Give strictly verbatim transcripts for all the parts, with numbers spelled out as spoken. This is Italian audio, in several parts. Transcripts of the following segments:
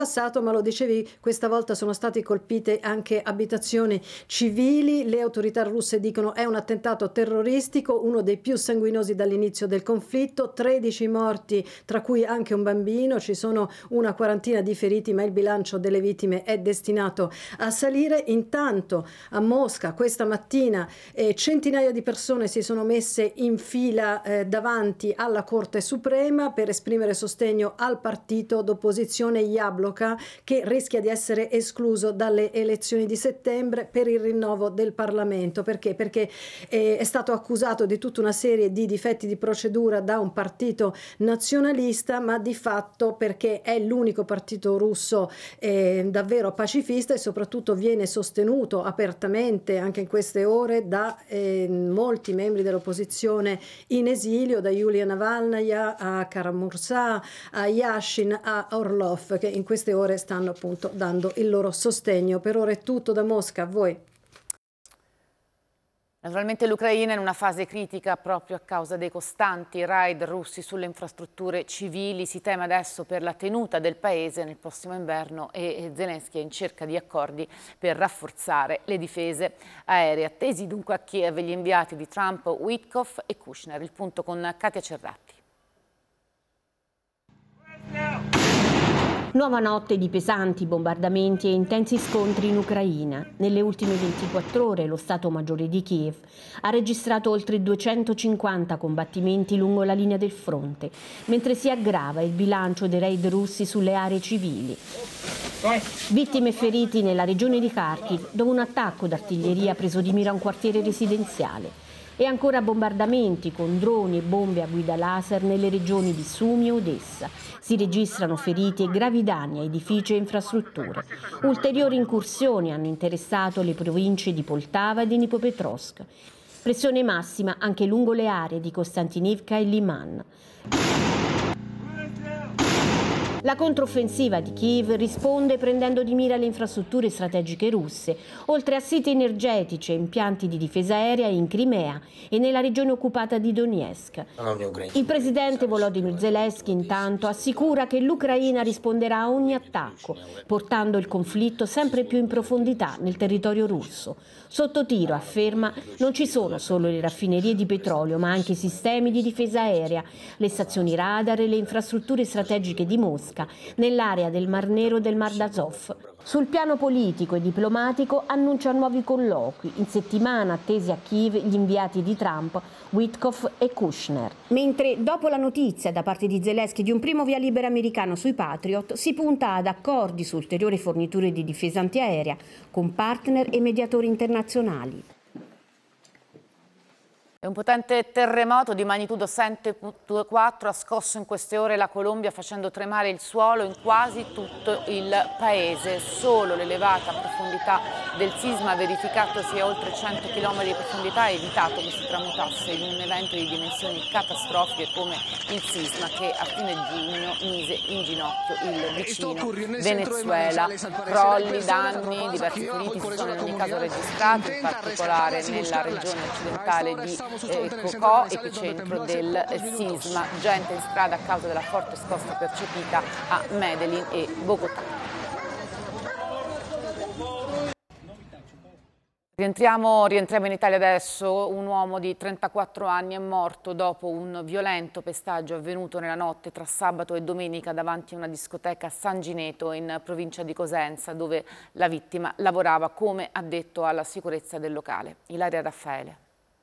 passato, ma lo dicevi, questa volta sono state colpite anche abitazioni civili. Le autorità russe dicono è un attentato terroristico, uno dei più sanguinosi dall'inizio del conflitto, tredici morti, tra cui anche un bambino, ci sono una quarantina di feriti, ma il bilancio delle vittime è destinato a salire. Intanto a Mosca questa mattina eh, centinaia di persone si sono messe in fila eh, davanti alla Corte Suprema per esprimere sostegno al partito d'opposizione Jabloko, che rischia di essere escluso dalle elezioni di settembre per il rinnovo del Parlamento. Perché? Perché eh, è stato accusato di tutta una serie di difetti di procedura da un partito nazionalista, ma di fatto perché è l'unico partito russo eh, davvero pacifista, e soprattutto viene sostenuto apertamente anche in queste ore da eh, molti membri dell'opposizione in esilio, da Yulia Navalnaya a Karamurza, a Yashin, a Orlov, che in queste ore stanno appunto dando il loro sostegno. Per ora è tutto da Mosca, a voi. Naturalmente l'Ucraina è in una fase critica proprio a causa dei costanti raid russi sulle infrastrutture civili. Si teme adesso per la tenuta del paese nel prossimo inverno e Zelensky è in cerca di accordi per rafforzare le difese aeree. Attesi dunque a Kiev gli inviati di Trump, Witkoff e Kushner. Il punto con Katia Cerratti. Nuova notte di pesanti bombardamenti e intensi scontri in Ucraina. Nelle ultime ventiquattro ore lo Stato Maggiore di Kiev ha registrato oltre duecentocinquanta combattimenti lungo la linea del fronte, mentre si aggrava il bilancio dei raid russi sulle aree civili. Vittime e feriti nella regione di Kharkiv, dove un attacco d'artiglieria ha preso di mira un quartiere residenziale. E ancora bombardamenti con droni e bombe a guida laser nelle regioni di Sumi e Odessa. Si registrano feriti e gravi danni a edifici e infrastrutture. Ulteriori incursioni hanno interessato le province di Poltava e di Dnipropetrovsk. Pressione massima anche lungo le aree di Kostantinivka e Liman. La controffensiva di Kiev risponde prendendo di mira le infrastrutture strategiche russe, oltre a siti energetici e impianti di difesa aerea in Crimea e nella regione occupata di Donetsk. Il presidente Volodymyr Zelensky intanto assicura che l'Ucraina risponderà a ogni attacco, portando il conflitto sempre più in profondità nel territorio russo. Sotto tiro, afferma, non ci sono solo le raffinerie di petrolio, ma anche i sistemi di difesa aerea, le stazioni radar e le infrastrutture strategiche di Mosca, nell'area del Mar Nero e del Mar d'Azov. Sul piano politico e diplomatico annuncia nuovi colloqui, in settimana attesi a Kiev gli inviati di Trump, Witkoff e Kushner. Mentre dopo la notizia da parte di Zelensky di un primo via libera americano sui Patriot, si punta ad accordi su ulteriori forniture di difesa antiaerea con partner e mediatori internazionali. Un potente terremoto di magnitudo sette virgola quattro ha scosso in queste ore la Colombia, facendo tremare il suolo in quasi tutto il paese. Solo l'elevata profondità del sisma, verificatosi a oltre cento chilometri di profondità, ha evitato che si tramutasse in un evento di dimensioni catastrofiche come il sisma che a fine giugno mise in ginocchio il vicino Venezuela. Crolli, danni, diversi feriti si sono in ogni caso registrati, in particolare nella regione occidentale di Eh, Cocò, epicentro del sisma. Gente in strada a causa della forte scossa percepita a Medellin e Bogotà. Rientriamo, rientriamo in Italia adesso. Un uomo di trentaquattro anni è morto dopo un violento pestaggio avvenuto nella notte tra sabato e domenica davanti a una discoteca a San Gineto in provincia di Cosenza, dove la vittima lavorava come addetto alla sicurezza del locale. Ilaria Raffaele.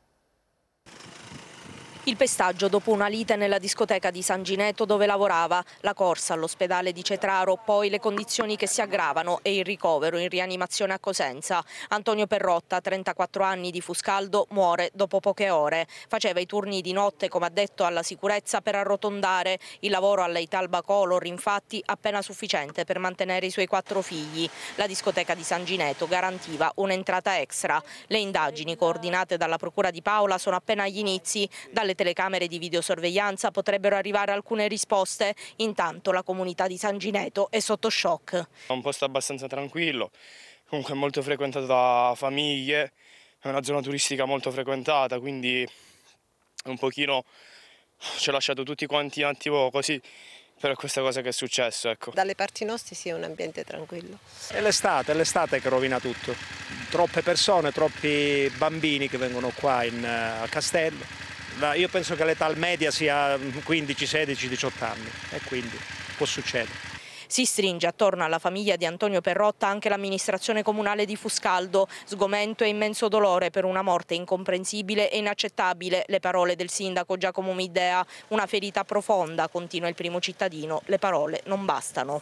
Il pestaggio dopo una lite nella discoteca di San Gineto dove lavorava, la corsa all'ospedale di Cetraro, poi le condizioni che si aggravano e il ricovero in rianimazione a Cosenza. Antonio Perrotta, trentaquattro anni, di Fuscaldo, muore dopo poche ore. Faceva i turni di notte come addetto alla sicurezza per arrotondare. Il lavoro alla Italba Color, infatti, appena sufficiente per mantenere i suoi quattro figli. La discoteca di San Gineto garantiva un'entrata extra. Le indagini coordinate dalla Procura di Paola sono appena agli inizi. Dalle telecamere di videosorveglianza potrebbero arrivare alcune risposte. Intanto la comunità di San Gineto è sotto shock. È un posto abbastanza tranquillo, comunque molto frequentato da famiglie, è una zona turistica molto frequentata, quindi un pochino ci ha lasciato tutti quanti un attimo così per questa cosa che è successo, ecco. Dalle parti nostre sia un ambiente tranquillo. È l'estate, è l'estate che rovina tutto. Troppe persone, troppi bambini che vengono qua in, a Castello. Io penso che l'età media sia quindici, sedici, diciotto anni e quindi può succedere. Si stringe attorno alla famiglia di Antonio Perrotta anche l'amministrazione comunale di Fuscaldo. Sgomento e immenso dolore per una morte incomprensibile e inaccettabile. Le parole del sindaco Giacomo Middea. Una ferita profonda, continua il primo cittadino. Le parole non bastano.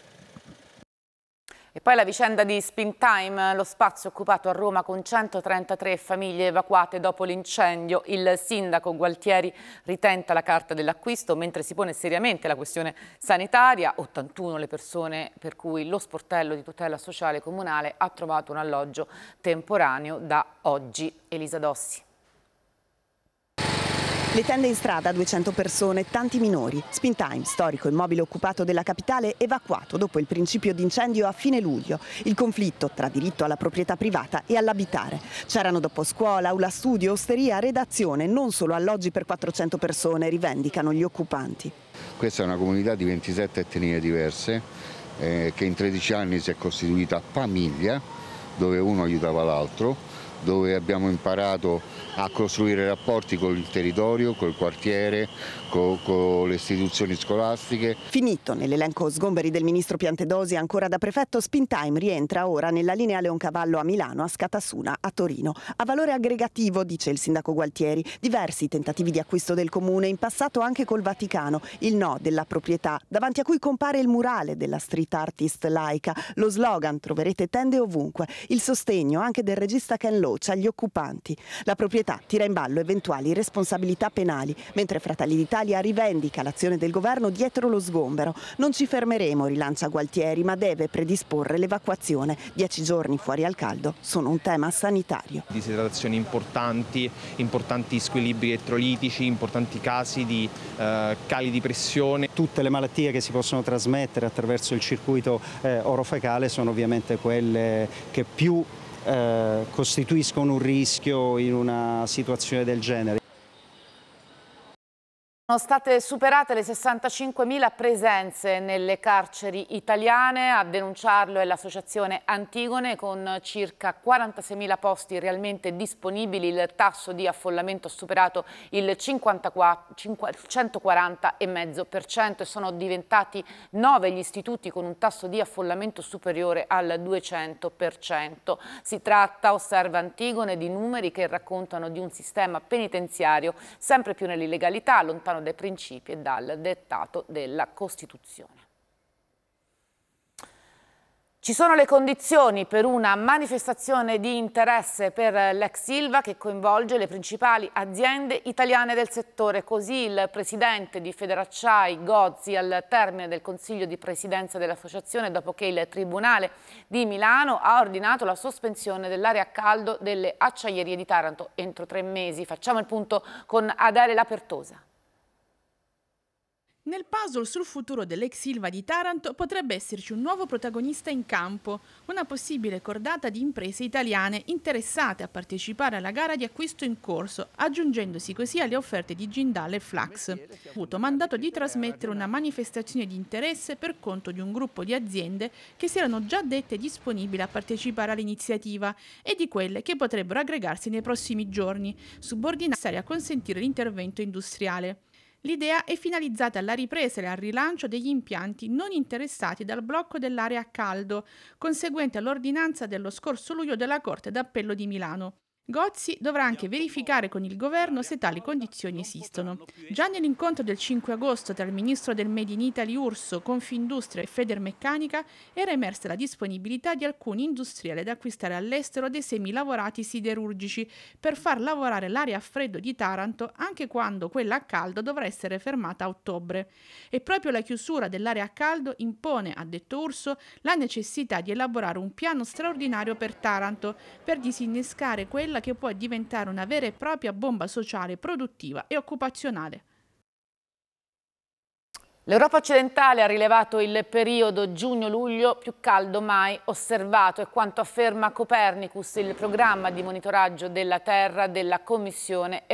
E poi la vicenda di Springtime, lo spazio occupato a Roma con centotrentatré famiglie evacuate dopo l'incendio. Il sindaco Gualtieri ritenta la carta dell'acquisto mentre si pone seriamente la questione sanitaria. ottantuno le persone per cui lo sportello di tutela sociale comunale ha trovato un alloggio temporaneo da oggi. Elisa Dossi. Le tende in strada, duecento persone, tanti minori. Springtime, storico immobile occupato della capitale, evacuato dopo il principio d'incendio a fine luglio. Il conflitto tra diritto alla proprietà privata e all'abitare. C'erano dopo scuola, aula studio, osteria, redazione, non solo alloggi per quattrocento persone, rivendicano gli occupanti. Questa è una comunità di ventisette etnie diverse eh, che in tredici anni si è costituita famiglia, dove uno aiutava l'altro, dove abbiamo imparato a costruire rapporti con il territorio, col quartiere, con, con le istituzioni scolastiche. Finito nell'elenco sgomberi del ministro Piantedosi ancora da prefetto, Springtime rientra ora nella linea Leoncavallo a Milano, a Scatassuna a Torino. A valore aggregativo, dice il sindaco Gualtieri, diversi tentativi di acquisto del comune, in passato anche col Vaticano, il no della proprietà, davanti a cui compare il murale della street artist laica, lo slogan "Troverete tende ovunque", il sostegno anche del regista Ken Loach agli occupanti. La proprietà tira in ballo eventuali responsabilità penali, mentre Fratelli d'Italia rivendica l'azione del governo dietro lo sgombero. Non ci fermeremo, rilancia Gualtieri, ma deve predisporre l'evacuazione. Dieci giorni fuori al caldo sono un tema sanitario. Disidratazioni importanti, importanti squilibri elettrolitici, importanti casi di eh, cali di pressione. Tutte le malattie che si possono trasmettere attraverso il circuito eh, orofecale sono ovviamente quelle che più Eh, costituiscono un rischio in una situazione del genere. Sono state superate le sessantacinquemila presenze nelle carceri italiane. A denunciarlo è l'associazione Antigone, con circa quarantaseimila posti realmente disponibili. Il tasso di affollamento ha superato il centoquaranta virgola cinque per cento e sono diventati nove gli istituti con un tasso di affollamento superiore al duecento per cento. Si tratta, osserva Antigone, di numeri che raccontano di un sistema penitenziario sempre più nell'illegalità, lontano dai principi e dal dettato della Costituzione. Ci sono le condizioni per una manifestazione di interesse per l'ex Ilva che coinvolge le principali aziende italiane del settore. Così il presidente di Federacciai Gozzi al termine del Consiglio di Presidenza dell'associazione, dopo che il Tribunale di Milano ha ordinato la sospensione dell'area a caldo delle acciaierie di Taranto entro tre mesi. Facciamo il punto con Adele Lapertosa. Nel puzzle sul futuro dell'ex Ilva di Taranto potrebbe esserci un nuovo protagonista in campo, una possibile cordata di imprese italiane interessate a partecipare alla gara di acquisto in corso, aggiungendosi così alle offerte di Jindal e Flax. Ha avuto mandato di trasmettere una manifestazione di interesse per conto di un gruppo di aziende che si erano già dette disponibili a partecipare all'iniziativa e di quelle che potrebbero aggregarsi nei prossimi giorni, subordinate a consentire l'intervento industriale. L'idea è finalizzata alla ripresa e al rilancio degli impianti non interessati dal blocco dell'area a caldo, conseguente all'ordinanza dello scorso luglio della Corte d'Appello di Milano. Gozzi dovrà anche verificare con il governo se tali condizioni esistono. Già nell'incontro del cinque agosto tra il ministro del Made in Italy Urso, Confindustria e Federmeccanica era emersa la disponibilità di alcuni industriali ad acquistare all'estero dei semilavorati siderurgici per far lavorare l'area a freddo di Taranto anche quando quella a caldo dovrà essere fermata a ottobre. E proprio la chiusura dell'area a caldo impone, ha detto Urso, la necessità di elaborare un piano straordinario per Taranto per disinnescare quella che può diventare una vera e propria bomba sociale, produttiva e occupazionale. L'Europa occidentale ha rilevato il periodo giugno-luglio più caldo mai osservato, è quanto afferma Copernicus, il programma di monitoraggio della Terra della Commissione